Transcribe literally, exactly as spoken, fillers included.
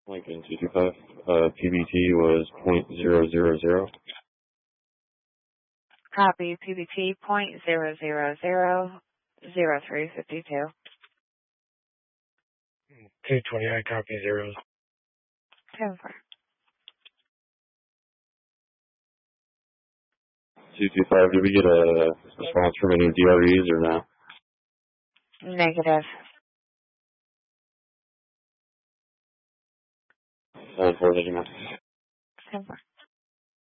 Lincoln two two five. Uh, P B T was point zero zero zero. Copy. P B T point zero zero zero zero three fifty two. two twenty-nine, copy zeros. ten four. two two five, did we get a response from any D R Es or no? Negative. ten four, did you know? ten four.